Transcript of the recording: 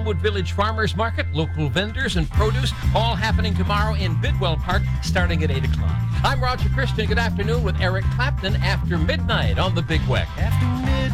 Elmwood Village Farmers Market, local vendors and produce, all happening tomorrow in Bidwell Park, starting at 8 o'clock. I'm Roger Christian. Good afternoon with Eric Clapton after midnight on the Big Weck. After midnight.